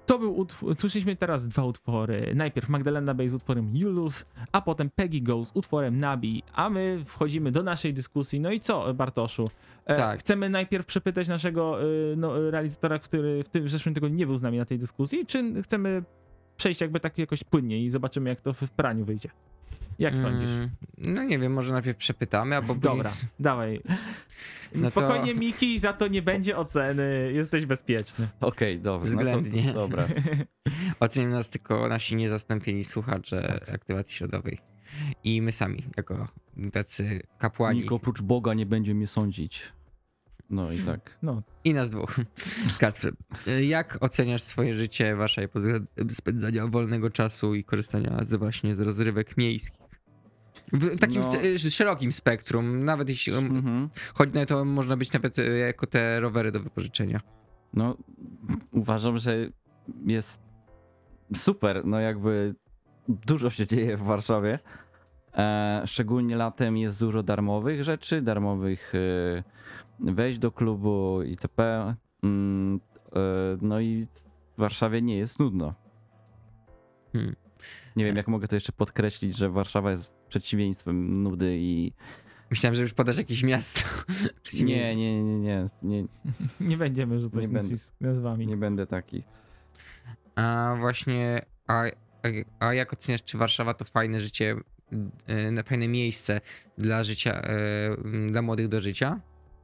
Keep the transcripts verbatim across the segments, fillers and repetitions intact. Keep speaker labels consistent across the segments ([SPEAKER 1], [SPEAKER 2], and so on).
[SPEAKER 1] To był utwór, słyszeliśmy teraz dwa utwory. Najpierw Magdalena Bay z utworem Julius, a potem Peggy Go z utworem Nabi, a my wchodzimy do naszej dyskusji. No i co, Bartoszu? E,
[SPEAKER 2] Tak.
[SPEAKER 1] Chcemy najpierw przepytać naszego y, no, realizatora, który w tym w zeszłym tygodniu nie był z nami na tej dyskusji, czy chcemy przejść jakby tak jakoś płynnie i zobaczymy, jak to w praniu wyjdzie? Jak sądzisz?
[SPEAKER 2] Mm, no nie wiem, może najpierw przepytamy, albo...
[SPEAKER 1] Dobra, dawaj.
[SPEAKER 2] No to-
[SPEAKER 1] Spokojnie, Miki, za to nie będzie oceny, jesteś bezpieczny.
[SPEAKER 3] Okej, dobra.
[SPEAKER 2] Względnie.
[SPEAKER 3] No to, dobra.
[SPEAKER 2] Ocenią nas tylko nasi niezastąpieni słuchacze aktywacji środowej. I my sami, jako tacy kapłani.
[SPEAKER 3] Nikt oprócz Boga nie będzie mnie sądzić. No i tak.
[SPEAKER 1] No,
[SPEAKER 2] I nas dwóch. Kacper, jak oceniasz swoje życie, wasze pod względem spędzania wolnego czasu i korzystania z właśnie z rozrywek miejskich? W takim
[SPEAKER 3] No.
[SPEAKER 2] sz- szerokim spektrum, nawet jeśli um,
[SPEAKER 3] Mhm.
[SPEAKER 2] choć na to można być nawet e, jako te rowery do wypożyczenia.
[SPEAKER 3] No, uważam, że jest super. No jakby dużo się dzieje w Warszawie. E, szczególnie latem jest dużo darmowych rzeczy, darmowych e, wejść do klubu itp. Mm, e, no i w Warszawie nie jest nudno.
[SPEAKER 2] Hmm.
[SPEAKER 3] Nie wiem, jak mogę to jeszcze podkreślić, że Warszawa jest przeciwieństwem nudy i...
[SPEAKER 2] Myślałem, że już podasz jakieś miasto.
[SPEAKER 3] Nie, nie, nie, nie, nie,
[SPEAKER 1] nie będziemy rzucać
[SPEAKER 3] Nie będę.
[SPEAKER 1] nazwisk nazwami.
[SPEAKER 3] nie będę taki.
[SPEAKER 2] A właśnie, a, a, a jak oceniasz, czy Warszawa to fajne życie, e, fajne miejsce dla życia, e, dla młodych do życia?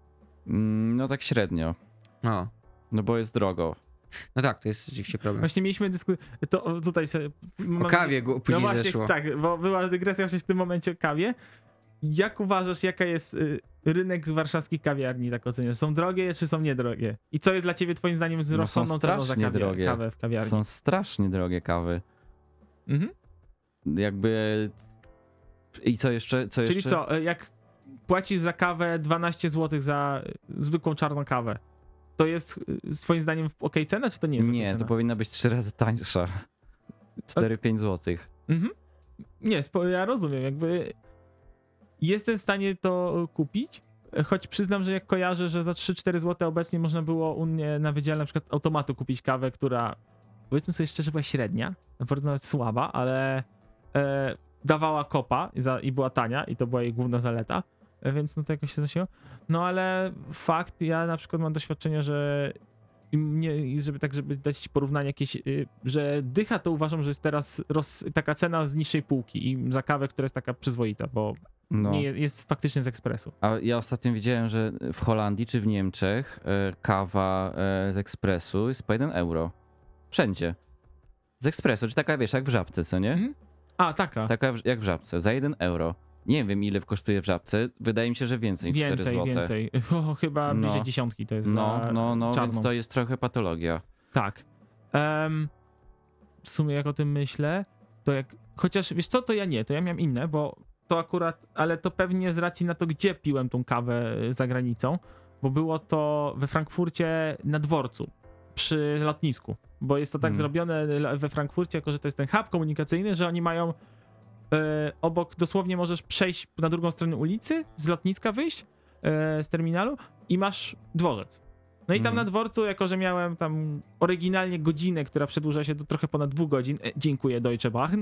[SPEAKER 3] Mm, No tak średnio,
[SPEAKER 2] No,
[SPEAKER 3] no bo jest drogo.
[SPEAKER 2] no tak, to jest rzeczywiście problem.
[SPEAKER 1] Właśnie mieliśmy dyskusję, to o, tutaj sobie...
[SPEAKER 2] O kawie go- później
[SPEAKER 1] no właśnie,
[SPEAKER 2] zeszło.
[SPEAKER 1] tak, bo była dygresja właśnie w tym momencie o kawie. Jak uważasz, jaka jest y, rynek warszawskich kawiarni, tak oceniasz? Są drogie, czy są niedrogie? I co jest dla ciebie twoim zdaniem z
[SPEAKER 3] No są
[SPEAKER 1] rozsądną ceną za
[SPEAKER 3] strasznie
[SPEAKER 1] kawie,
[SPEAKER 3] drogie.
[SPEAKER 1] kawę w kawiarni?
[SPEAKER 3] Są strasznie drogie kawy.
[SPEAKER 1] Mhm.
[SPEAKER 3] Jakby... I co jeszcze? Co
[SPEAKER 1] Czyli
[SPEAKER 3] jeszcze?
[SPEAKER 1] co, y, jak płacisz za kawę dwanaście złotych za y, zwykłą czarną kawę, to jest y, z twoim zdaniem okej cena, czy to nie jest okej
[SPEAKER 3] Nie, to
[SPEAKER 1] cena?
[SPEAKER 3] powinna być trzy razy tańsza. cztery pięć złotych.
[SPEAKER 1] Mhm. Nie, spo- ja rozumiem, jakby jestem w stanie to kupić, choć przyznam, że jak kojarzę, że za trzy cztery złote obecnie można było u mnie na wydziale na przykład automatu kupić kawę, która powiedzmy sobie szczerze była średnia, naprawdę nawet słaba, ale e, dawała kopa i, za, i była tania i to była jej główna zaleta, e, więc no to jakoś się znosiło. No ale fakt, ja na przykład mam doświadczenie, że im nie, żeby tak, żeby dać ci porównanie jakieś, y, że dycha to uważam, że jest teraz roz, taka cena z niższej półki i za kawę, która jest taka przyzwoita, bo
[SPEAKER 3] No.
[SPEAKER 1] nie, jest faktycznie z ekspresu.
[SPEAKER 3] A ja ostatnio widziałem, że w Holandii czy w Niemczech e, kawa e, z ekspresu jest po jeden euro. Wszędzie. Z ekspresu, czy taka wiesz, jak w Żabce, co nie?
[SPEAKER 1] Mhm. A, taka.
[SPEAKER 3] Taka w- jak w Żabce, za jeden euro. Nie wiem, ile kosztuje w Żabce. Wydaje mi się, że więcej niż cztery
[SPEAKER 1] Więcej,
[SPEAKER 3] złote.
[SPEAKER 1] więcej. O, chyba
[SPEAKER 3] No.
[SPEAKER 1] bliżej dziesiątki to jest
[SPEAKER 3] No,
[SPEAKER 1] za
[SPEAKER 3] no, no,
[SPEAKER 1] czarną.
[SPEAKER 3] więc to jest trochę patologia.
[SPEAKER 1] Tak. Em, w sumie jak o tym myślę, to jak, chociaż wiesz co, to ja nie, to ja miałem inne, bo to akurat, ale to pewnie z racji na to, gdzie piłem tą kawę y, za granicą, bo było to we Frankfurcie na dworcu, przy lotnisku, bo jest to tak
[SPEAKER 3] Hmm.
[SPEAKER 1] zrobione l- we Frankfurcie, jako że to jest ten hub komunikacyjny, że oni mają e, obok, dosłownie możesz przejść na drugą stronę ulicy, z lotniska wyjść, e, z terminalu i masz dworzec. No i tam
[SPEAKER 3] Mhm.
[SPEAKER 1] na dworcu, jako że miałem tam oryginalnie godzinę, która przedłuża się do trochę ponad dwóch godzin, e, dziękuję Deutsche Bahn,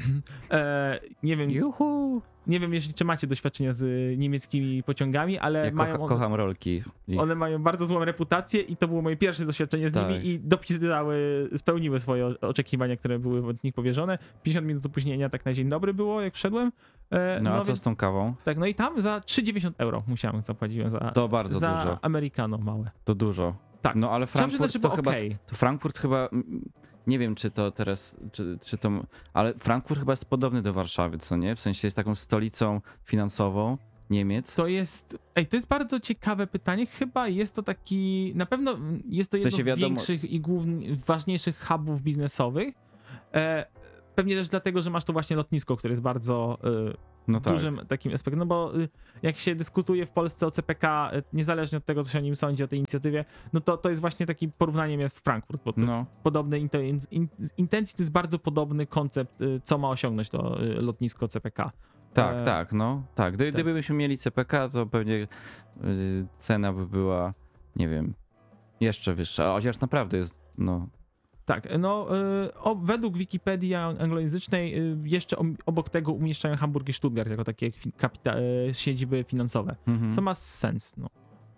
[SPEAKER 1] e, nie wiem,
[SPEAKER 3] Juhu!
[SPEAKER 1] nie wiem jeszcze, czy macie doświadczenia z y, niemieckimi pociągami, ale
[SPEAKER 3] Ja
[SPEAKER 1] mają
[SPEAKER 3] kocha,
[SPEAKER 1] one,
[SPEAKER 3] kocham rolki. Ich.
[SPEAKER 1] one mają bardzo złą reputację i to było moje pierwsze doświadczenie z
[SPEAKER 3] Tak.
[SPEAKER 1] nimi i dopisały, spełniły swoje o- oczekiwania, które były od nich powierzone. pięćdziesiąt minut opóźnienia tak na dzień dobry było, jak wszedłem. E,
[SPEAKER 3] No a co
[SPEAKER 1] więc,
[SPEAKER 3] z tą kawą?
[SPEAKER 1] tak, no i tam za trzy dziewięćdziesiąt euro musiałem, zapłaciłem za,
[SPEAKER 3] To bardzo
[SPEAKER 1] za
[SPEAKER 3] dużo.
[SPEAKER 1] Americano małe.
[SPEAKER 3] To dużo.
[SPEAKER 1] Tak.
[SPEAKER 3] No ale
[SPEAKER 1] Chciałem
[SPEAKER 3] Frankfurt
[SPEAKER 1] przyznać, że
[SPEAKER 3] to
[SPEAKER 1] było
[SPEAKER 3] chyba...
[SPEAKER 1] okej.
[SPEAKER 3] To Frankfurt chyba... mm, Nie wiem, czy to teraz... Czy, czy to... Ale Frankfurt chyba jest podobny do Warszawy, co nie? W sensie jest taką stolicą finansową Niemiec.
[SPEAKER 1] To jest, ej, to jest bardzo ciekawe pytanie. Chyba jest to taki, na pewno jest to
[SPEAKER 3] W
[SPEAKER 1] jedno
[SPEAKER 3] sensie
[SPEAKER 1] z
[SPEAKER 3] wiadomo-
[SPEAKER 1] większych i głównych, ważniejszych hubów biznesowych. E, pewnie też dlatego, że masz to właśnie lotnisko, które jest bardzo e,
[SPEAKER 3] No tak.
[SPEAKER 1] dużym takim aspektem, no bo y, jak się dyskutuje w Polsce o C P K, y, niezależnie od tego, co się o nim sądzi, o tej inicjatywie, no to to jest właśnie takim porównaniem jest Frankfurt, bo to jest
[SPEAKER 3] No.
[SPEAKER 1] podobny, inten- in, z intencji to jest bardzo podobny koncept, y, co ma osiągnąć to y, lotnisko C P K.
[SPEAKER 3] Tak,
[SPEAKER 1] E,
[SPEAKER 3] tak, no. Tak. Gdy,
[SPEAKER 1] tak.
[SPEAKER 3] Gdybyśmy mieli C P K, to pewnie y, cena by była, nie wiem, jeszcze wyższa. A chociaż naprawdę jest, no...
[SPEAKER 1] Tak, no y, o, według Wikipedii anglojęzycznej y, jeszcze o, obok tego umieszczają Hamburg i Stuttgart jako takie fi- kapita- y, siedziby finansowe,
[SPEAKER 3] Mhm.
[SPEAKER 1] co ma sens, no.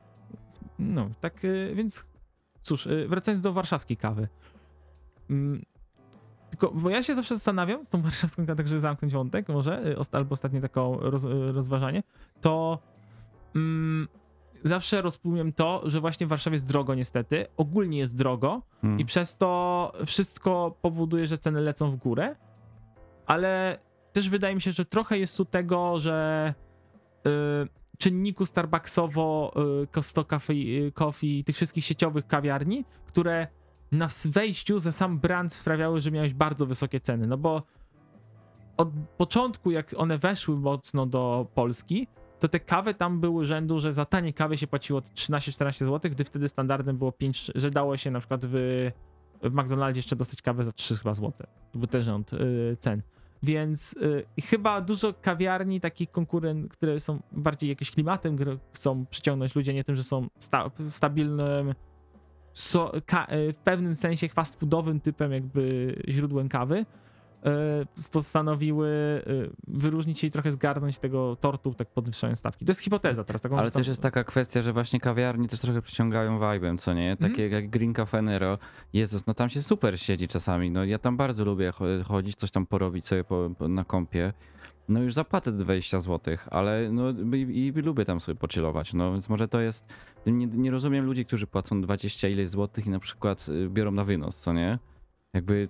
[SPEAKER 1] No, tak y, więc cóż, y, wracając do warszawskiej kawy. Mm, tylko, bo ja się zawsze zastanawiam z tą warszawską kawą, tak żeby zamknąć wątek może, y, osta- albo ostatnie takie roz, y, rozważanie, to mm, zawsze rozumiem to, że właśnie w Warszawie jest drogo niestety, ogólnie jest drogo,
[SPEAKER 3] Mm.
[SPEAKER 1] i przez to wszystko powoduje, że ceny lecą w górę, ale też wydaje mi się, że trochę jest tu tego, że y, czynniku Starbucksowo, y, Costa Coffee, y, Coffee, tych wszystkich sieciowych kawiarni, które na wejściu za sam brand sprawiały, że miałeś bardzo wysokie ceny, no bo od początku, jak one weszły mocno do Polski, to te kawy tam były rzędu, że za tanie kawy się płaciło trzynaście czternaście złotych, gdy wtedy standardem było pięć, że dało się na przykład w, w McDonaldzie jeszcze dostać kawę za trzy chyba złote. To był też rząd y, cen. Więc y, chyba dużo kawiarni, takich konkurent, które są bardziej jakimś klimatem, które chcą przyciągnąć ludzie, nie tym, że są sta, stabilnym, so, ka, y, w pewnym sensie fast foodowym typem jakby źródłem kawy, y, postanowiły y, wyróżnić się i trochę zgarnąć tego tortu, tak podwyższając stawki. To jest hipoteza teraz. Taką
[SPEAKER 3] Ale
[SPEAKER 1] rzucam-
[SPEAKER 3] też jest taka kwestia, że właśnie kawiarnie też trochę przyciągają vibe'em, co nie? Takie
[SPEAKER 1] Mhm.
[SPEAKER 3] jak Green Cafe Nero. Jezus, no tam się super siedzi czasami. No ja tam bardzo lubię cho- chodzić, coś tam porobić sobie po, po, na kompie. No już zapłacę dwadzieścia złotych, ale no i, i lubię tam sobie pochillować. No więc może to jest... Nie, nie rozumiem ludzi, którzy płacą dwadzieścia ileś złotych i na przykład y, biorą na wynos, co nie? Jakby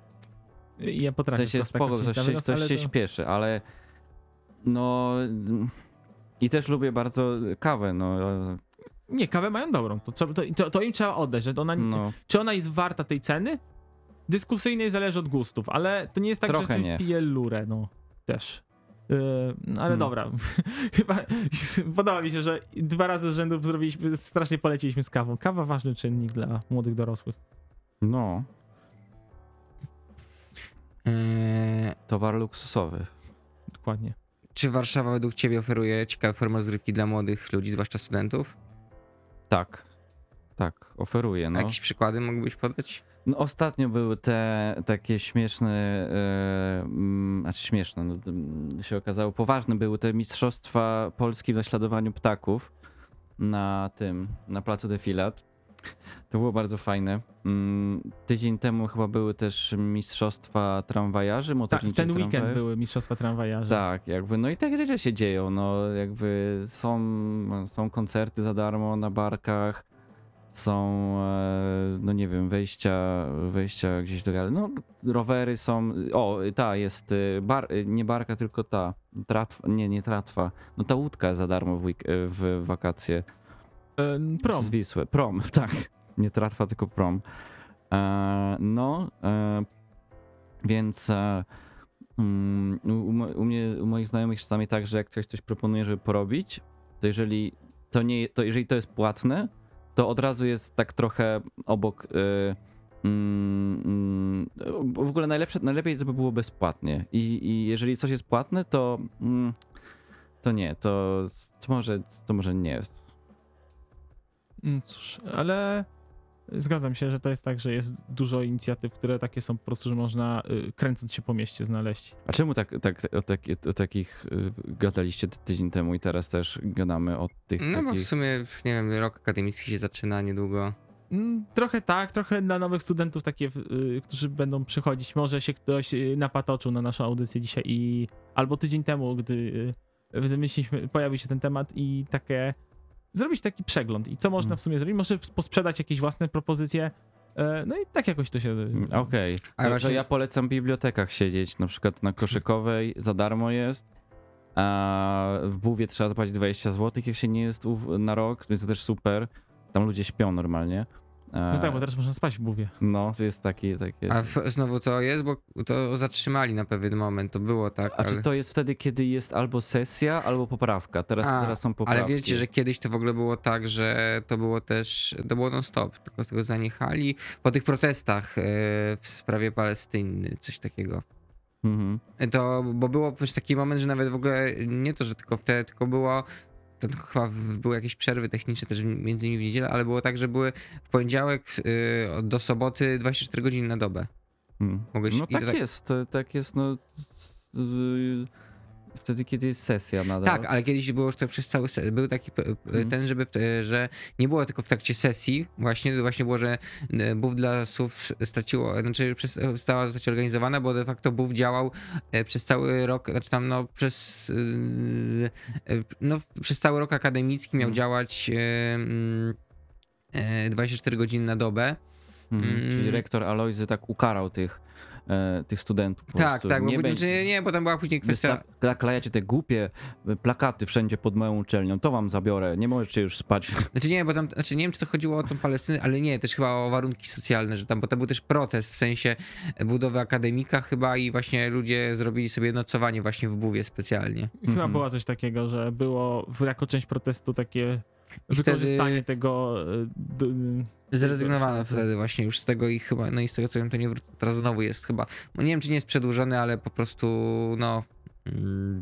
[SPEAKER 1] I ja
[SPEAKER 3] w
[SPEAKER 1] potrafię
[SPEAKER 3] sensie
[SPEAKER 1] prosto
[SPEAKER 3] spoko,
[SPEAKER 1] jakoś
[SPEAKER 3] ktoś
[SPEAKER 1] na
[SPEAKER 3] się,
[SPEAKER 1] wynos,
[SPEAKER 3] ktoś
[SPEAKER 1] ale
[SPEAKER 3] się
[SPEAKER 1] to-
[SPEAKER 3] śpieszy, ale no mm, i też lubię bardzo kawę, no,
[SPEAKER 1] Nie, kawę mają dobrą. To, trzeba- to, to, to im trzeba oddać, że ona,
[SPEAKER 3] no
[SPEAKER 1] czy ona jest warta tej ceny? Dyskusyjnej zależy od gustów, ale to nie jest tak,
[SPEAKER 3] Trochę
[SPEAKER 1] że coś
[SPEAKER 3] nie.
[SPEAKER 1] pije lurę, no też. Yy, no ale
[SPEAKER 3] Hmm.
[SPEAKER 1] dobra, chyba podoba mi się, że dwa razy z rzędu zrobiliśmy, strasznie poleciliśmy z kawą. Kawa ważny czynnik dla młodych dorosłych,
[SPEAKER 3] no,
[SPEAKER 2] Eee,
[SPEAKER 3] towar luksusowy.
[SPEAKER 1] dokładnie.
[SPEAKER 2] czy Warszawa według ciebie oferuje ciekawe formy rozrywki dla młodych ludzi, zwłaszcza studentów?
[SPEAKER 3] Tak, tak, oferuje, no.
[SPEAKER 2] Jakieś przykłady mógłbyś podać?
[SPEAKER 3] No ostatnio były te takie śmieszne, e, mm, znaczy śmieszne, no, mm, się okazało, poważne były te mistrzostwa Polski w naśladowaniu ptaków na tym, na placu Defilat. To było bardzo fajne. Mm, Tydzień temu chyba były też mistrzostwa tramwajarzy,
[SPEAKER 1] Tak,
[SPEAKER 3] motocyklicznych
[SPEAKER 1] ten weekend
[SPEAKER 3] tramwajów.
[SPEAKER 1] były mistrzostwa tramwajarzy.
[SPEAKER 3] Tak, jakby, no i te rzeczy się dzieją, no jakby są, są koncerty za darmo na barkach, są, e, no nie wiem, wejścia, wejścia gdzieś do gali, no rowery są, o, ta jest, e, bar, e, nie barka, tylko ta, tratwa, nie, nie tratwa, no ta łódka jest za darmo w, week, e, w wakacje.
[SPEAKER 1] Yy, prom.
[SPEAKER 3] Z Wisły, prom, tak, nie tratwa, tylko prom. E, no, e, więc... E, Mm, U, mo- u mnie, u moich znajomych czasami tak, że jak ktoś coś proponuje, żeby porobić, to jeżeli to nie, to jeżeli to jest płatne, to od razu jest tak trochę obok. y, mm, mm, w ogóle najlepsze, najlepiej to by było bezpłatnie. I, i jeżeli coś jest płatne, to mm, to nie, to, to może to może nie.
[SPEAKER 1] Mm, Cóż, ale zgadzam się, że to jest tak, że jest dużo inicjatyw, które takie są po prostu, że można y, kręcąc się po mieście znaleźć.
[SPEAKER 3] A czemu tak, tak o, taki, o takich y, gadaliście ty- tydzień temu i teraz też gadamy o tych
[SPEAKER 2] No bo w
[SPEAKER 3] takich.
[SPEAKER 2] sumie, nie wiem, rok akademicki się zaczyna niedługo.
[SPEAKER 1] Mm, Trochę tak, trochę dla nowych studentów takie, y, którzy będą przychodzić. Może się ktoś y, napatoczył na naszą audycję dzisiaj i albo tydzień temu, gdy y, wymyśliliśmy, pojawił się ten temat i takie zrobić taki przegląd i co można
[SPEAKER 3] Mm.
[SPEAKER 1] w sumie zrobić. Może posprzedać jakieś własne propozycje. e, No i tak jakoś to się...
[SPEAKER 3] Mm, Okej,
[SPEAKER 2] Ale
[SPEAKER 3] to,
[SPEAKER 2] właśnie-
[SPEAKER 3] to ja polecam w bibliotekach siedzieć, na przykład na Koszykowej za darmo jest, a w Buwie trzeba zapłacić dwadzieścia złotych, jak się nie jest ów- na rok, więc to też super, tam ludzie śpią normalnie. E,
[SPEAKER 1] No tak, bo teraz można spać w buwie.
[SPEAKER 3] No, to jest taki, takie...
[SPEAKER 2] A w, znowu to jest, bo to zatrzymali na pewien moment, to było tak,
[SPEAKER 3] A czy
[SPEAKER 2] ale...
[SPEAKER 3] to jest wtedy, kiedy jest albo sesja, albo poprawka? Teraz,
[SPEAKER 2] A,
[SPEAKER 3] teraz są poprawki.
[SPEAKER 2] Ale wiecie, że kiedyś to w ogóle było tak, że to było też, to było non-stop, tylko z tego zaniechali po tych protestach e, w sprawie Palestyny, coś takiego.
[SPEAKER 3] Mhm.
[SPEAKER 2] To, bo było też taki moment, że nawet w ogóle nie to, że tylko wtedy, tylko było to chyba w- były jakieś przerwy techniczne też między innymi w niedzielę, ale było tak, że były w poniedziałek y, do soboty dwadzieścia cztery godziny na dobę.
[SPEAKER 3] Mm.
[SPEAKER 2] Mogłeś-
[SPEAKER 3] No
[SPEAKER 2] i to
[SPEAKER 3] tak
[SPEAKER 2] tak-
[SPEAKER 3] jest, to- tak jest, no y, wtedy, kiedy jest sesja nadal.
[SPEAKER 2] Tak, ale kiedyś było już to przez cały se- był taki p- p-
[SPEAKER 3] Mhm.
[SPEAKER 2] ten, żeby w- że nie było tylko w trakcie sesji, właśnie, to właśnie było, że e, B U F dla S U W straciło, znaczy przez- przestała zostać organizowana, bo de facto B U F działał e, przez cały rok, znaczy tam no przez y, e, no przez cały rok akademicki miał
[SPEAKER 3] Mhm.
[SPEAKER 2] działać e, mm, e, dwadzieścia cztery godziny na dobę.
[SPEAKER 3] Mhm.
[SPEAKER 2] Mm.
[SPEAKER 3] Czyli rektor Alojzy tak ukarał tych, e, tych studentów. po
[SPEAKER 2] Tak,
[SPEAKER 3] prostu.
[SPEAKER 2] tak, bo
[SPEAKER 3] nie
[SPEAKER 2] później,
[SPEAKER 3] będzie.
[SPEAKER 2] czy nie, bo tam była później kwestia...
[SPEAKER 3] Wysta- naklejacie te głupie plakaty wszędzie pod moją uczelnią, to wam zabiorę, nie możecie już spać.
[SPEAKER 2] Znaczy nie, bo tam, znaczy nie wiem, czy to chodziło o tą Palestynę, ale nie, też chyba o warunki socjalne, że tam, bo to był też protest w sensie budowy akademika chyba i właśnie ludzie zrobili sobie nocowanie właśnie w Buwie specjalnie.
[SPEAKER 1] Chyba
[SPEAKER 3] Mhm.
[SPEAKER 1] było coś takiego, że było w- jako część protestu takie
[SPEAKER 2] I wtedy-
[SPEAKER 1] wykorzystanie tego. y, d-
[SPEAKER 2] Zrezygnowano
[SPEAKER 1] Dobrze.
[SPEAKER 2] wtedy właśnie już z tego i chyba, no i z tego co wiem, to nie wró- teraz znowu jest chyba, no nie wiem, czy nie jest przedłużony, ale po prostu, no... Mm,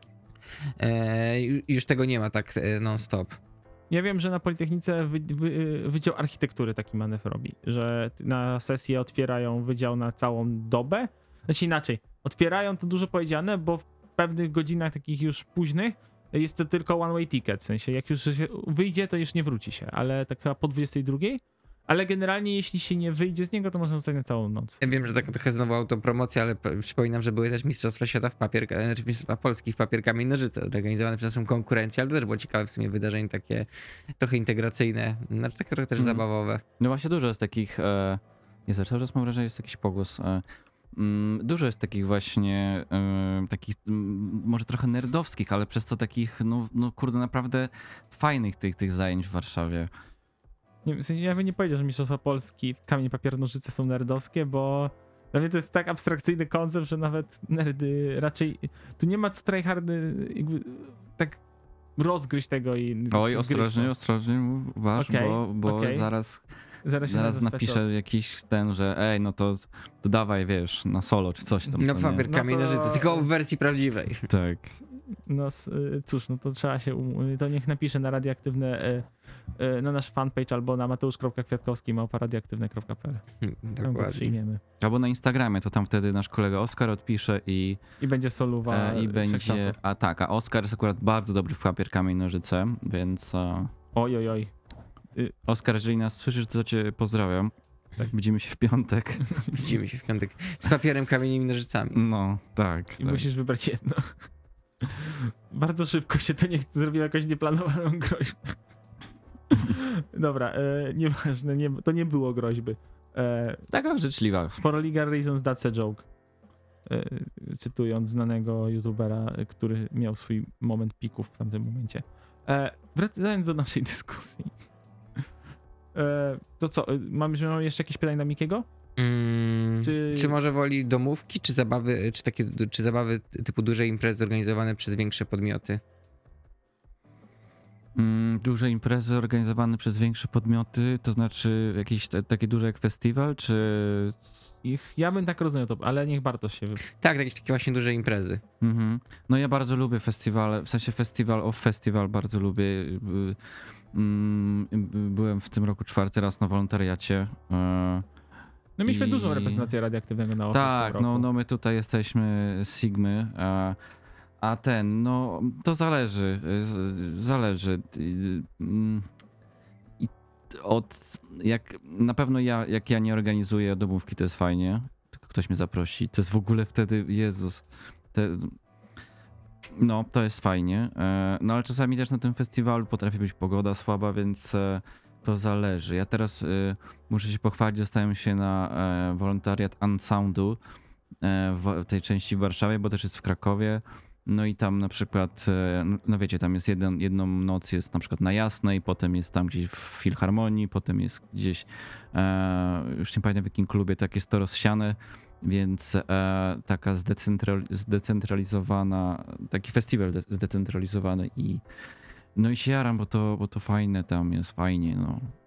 [SPEAKER 2] e, ju- już tego nie ma tak e, non-stop.
[SPEAKER 1] Ja wiem, że na Politechnice wy, wy, Wydział Architektury taki manewr robi, że na sesję otwierają wydział na całą dobę. Znaczy inaczej, otwierają to dużo powiedziane, bo w pewnych godzinach takich już późnych jest to tylko one way ticket, w sensie jak już się wyjdzie, to już nie wróci się, ale tak chyba po dwudziestej drugiej. Ale generalnie jeśli się nie wyjdzie z niego, to można zostać na całą noc.
[SPEAKER 2] Ja wiem, że tak trochę znowu autopromocja, ale p- przypominam, że były też Mistrzostwa Świata w papier, znaczy Mistrzostwa Polski w papier, kamień, nożyce, organizowane przez naszą konkurencję, ale to też było ciekawe w sumie wydarzenie takie trochę integracyjne, znaczy takie trochę też
[SPEAKER 3] Mhm.
[SPEAKER 2] zabawowe.
[SPEAKER 3] No właśnie dużo jest takich, e, nie cały czas mam wrażenie, że jest jakiś pogłos. E, mm, dużo jest takich właśnie, e, takich mm, może trochę nerdowskich, ale przez to takich, no, no kurde, naprawdę fajnych tych, tych zajęć w Warszawie.
[SPEAKER 1] Nie, w sensie ja bym nie powiedział, że Mistrzostwa Polski w kamień, papier, nożyce są nerdowskie, bo dla mnie to jest tak abstrakcyjny koncept, że nawet nerdy raczej... Tu nie ma co tryhardy jakby tak rozgryźć tego i...
[SPEAKER 3] Oj,
[SPEAKER 1] gryźć,
[SPEAKER 3] ostrożnie,
[SPEAKER 1] no.
[SPEAKER 3] ostrożnie, uważ,
[SPEAKER 1] Okej,
[SPEAKER 3] bo, bo
[SPEAKER 1] okej.
[SPEAKER 3] zaraz,
[SPEAKER 1] Zaraz, się
[SPEAKER 3] zaraz
[SPEAKER 1] nazwę
[SPEAKER 3] napiszę
[SPEAKER 1] specjal.
[SPEAKER 3] jakiś ten, że ej, no to, to dawaj, wiesz, na solo czy coś tam.
[SPEAKER 2] No
[SPEAKER 3] co nie?
[SPEAKER 2] papier,
[SPEAKER 1] No
[SPEAKER 2] kamień,
[SPEAKER 1] to-
[SPEAKER 2] nożyce, tylko w wersji prawdziwej.
[SPEAKER 3] Tak.
[SPEAKER 1] No s- y, cóż, no to trzeba się... um- To niech napisze na radioaktywne... y, y, na nasz fanpage albo na mateusz kropka kwiatkowski małpa radioaktywne kropka p l.
[SPEAKER 2] Hmm,
[SPEAKER 1] Tam go
[SPEAKER 2] Dokładnie.
[SPEAKER 1] przyjmiemy.
[SPEAKER 3] Albo na Instagramie, to tam wtedy nasz kolega Oskar odpisze i,
[SPEAKER 1] I będzie soluwa
[SPEAKER 3] e, i będzie,
[SPEAKER 1] wszechczasów.
[SPEAKER 3] a tak, a Oskar jest akurat bardzo dobry w papier, kamień, nożyce, więc e,
[SPEAKER 1] Oj, oj, oj.
[SPEAKER 3] Oskar, jeżeli nas słyszysz, to cię pozdrawiam. Tak, widzimy się w piątek.
[SPEAKER 2] Widzimy się w piątek z papierem, kamieniem i nożycami.
[SPEAKER 3] No, tak.
[SPEAKER 1] I
[SPEAKER 3] tak.
[SPEAKER 1] musisz wybrać jedno. Bardzo szybko się to nie zrobiło jakąś nieplanowaną groźbę. Dobra, e, nieważne, nie, to nie było groźby. E,
[SPEAKER 3] Taka życzliwa.
[SPEAKER 1] For legal reasons that's a joke. E, cytując znanego youtubera, e, który miał swój moment pików w tamtym momencie. E, wracając do naszej dyskusji. E, to co, e, mamy mamy jeszcze jakieś pytania dla Mikiego?
[SPEAKER 2] Mm,
[SPEAKER 1] Czy-
[SPEAKER 2] czy... może woli domówki, czy zabawy, czy takie, czy zabawy typu duże imprezy zorganizowane przez większe podmioty?
[SPEAKER 3] Mm, duże imprezy organizowane przez większe podmioty, to znaczy jakieś te, takie duże jak festiwal, czy...
[SPEAKER 1] Ich, ja bym tak rozumiał to, ale niech Bartosz się wy...
[SPEAKER 2] Tak, jakieś takie właśnie duże imprezy.
[SPEAKER 3] Mhm. No ja bardzo lubię festiwale, w sensie festiwal of festival bardzo lubię. Y, mm, y, Byłem w tym roku czwarty raz na wolontariacie. e,
[SPEAKER 1] No mieliśmy
[SPEAKER 3] I-
[SPEAKER 1] dużą reprezentację radioaktywnego na OFE w
[SPEAKER 3] Tak,
[SPEAKER 1] tym
[SPEAKER 3] no,
[SPEAKER 1] roku.
[SPEAKER 3] no my tutaj jesteśmy z Sigmy, a, a ten, no to zależy, y, z- zależy. Y, mm, I od, jak, na pewno ja, jak ja nie organizuję domówki, to jest fajnie, tylko ktoś mnie zaprosi, to jest w ogóle wtedy, Jezus, te, no to jest fajnie, e, no ale czasami też na tym festiwalu potrafi być pogoda słaba, więc e, to zależy. Ja teraz y, muszę się pochwalić, dostałem się na e, wolontariat Unsoundu e, w tej części w Warszawie, bo też jest w Krakowie. No i tam na przykład, e, no wiecie, tam jest jeden, jedną noc jest na przykład na Jasnej, potem jest tam gdzieś w Filharmonii, potem jest gdzieś, e, już nie pamiętam w jakim klubie, tak jest to rozsiane, więc e, taka zdecentral, zdecentralizowana, taki festiwal de- zdecentralizowany i no i się jaram, bo to, bo to fajne tam jest, fajnie, no.